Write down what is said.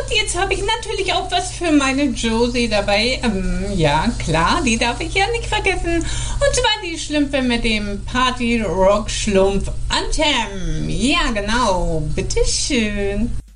jetzt habe ich natürlich auch was für meine Josie dabei. Ja, klar, die darf ich ja nicht vergessen. Und zwar die Schlümpfe mit dem Party-Rock-Schlumpf-Anthem. Ja, genau. Bitteschön.